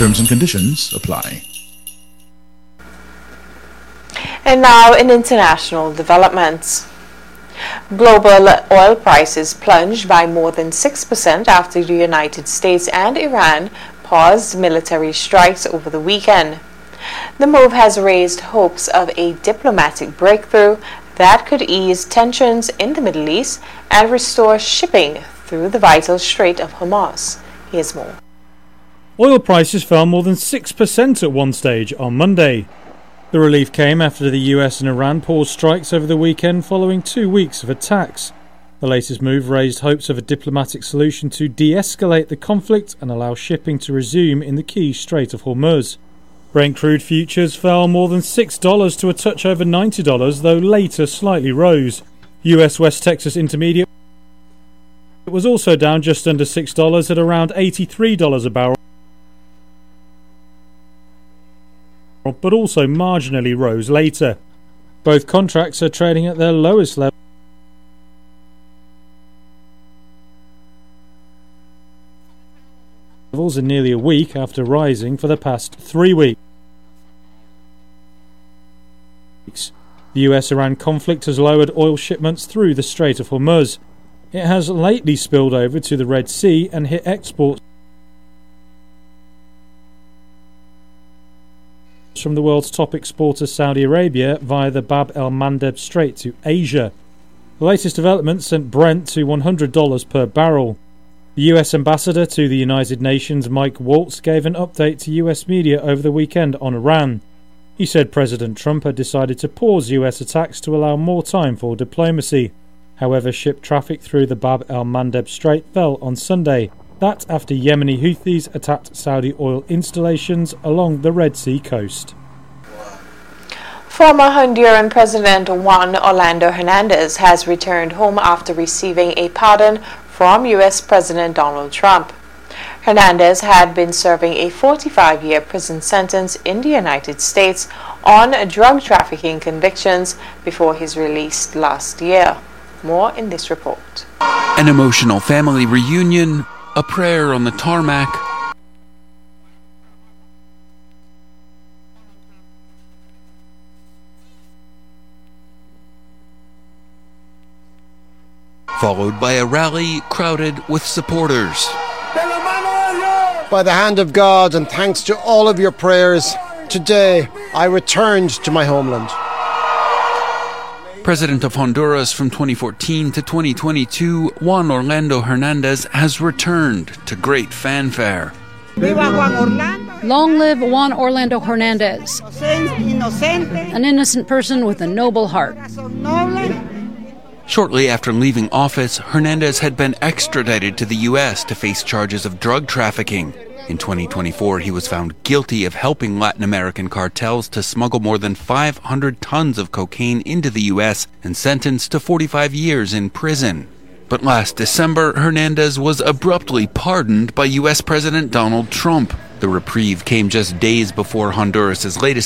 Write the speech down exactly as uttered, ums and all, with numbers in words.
Terms and conditions apply. And now in international developments. Global oil prices plunged by more than six percent after the United States and Iran paused military strikes over the weekend. The move has raised hopes of a diplomatic breakthrough that could ease tensions in the Middle East and restore shipping through the vital Strait of Hormuz. Here's more. Oil prices fell more than six percent at one stage on Monday. The relief came after the U S and Iran paused strikes over the weekend following two weeks of attacks. The latest move raised hopes of a diplomatic solution to de-escalate the conflict and allow shipping to resume in the key Strait of Hormuz. Brent crude futures fell more than six dollars to a touch over ninety dollars, though later slightly rose. U S West Texas Intermediate was also down just under six dollars at around eighty-three dollars a barrel, but also marginally rose later. Both contracts are trading at their lowest levels in nearly a week after rising for the past three weeks. The U S-Iran conflict has lowered oil shipments through the Strait of Hormuz. It has lately spilled over to the Red Sea and hit exports from the world's top exporter Saudi Arabia via the Bab el-Mandeb Strait to Asia. The latest development sent Brent to one hundred dollars per barrel. The U S ambassador to the United Nations, Mike Waltz, gave an update to U S media over the weekend on Iran. He said President Trump had decided to pause U S attacks to allow more time for diplomacy. However, ship traffic through the Bab el-Mandeb Strait fell on Sunday. That after Yemeni Houthis attacked Saudi oil installations along the Red Sea coast. Former Honduran President Juan Orlando Hernandez has returned home after receiving a pardon from U S President Donald Trump. Hernandez had been serving a forty-five year prison sentence in the United States on drug trafficking convictions before his release last year. More in this report. An emotional family reunion, a prayer on the tarmac, followed by a rally crowded with supporters. By the hand of God and thanks to all of your prayers, today I returned to my homeland. President of Honduras from twenty fourteen to twenty twenty-two, Juan Orlando Hernandez has returned to great fanfare. Long live Juan Orlando Hernandez, an innocent person with a noble heart. Shortly after leaving office, Hernandez had been extradited to the U S to face charges of drug trafficking. In twenty twenty-four, he was found guilty of helping Latin American cartels to smuggle more than five hundred tons of cocaine into the U S and sentenced to forty-five years in prison. But last December, Hernandez was abruptly pardoned by U S President Donald Trump. The reprieve came just days before Honduras' latest